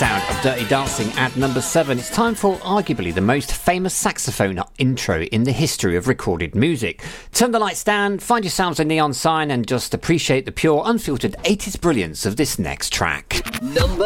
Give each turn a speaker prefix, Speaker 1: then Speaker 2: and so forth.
Speaker 1: sound of Dirty Dancing at number 7. It's time for arguably the most famous saxophone intro in the history of recorded music. Turn the lights down, find yourselves a neon sign and just appreciate the pure, unfiltered 80s brilliance of this next track.
Speaker 2: Number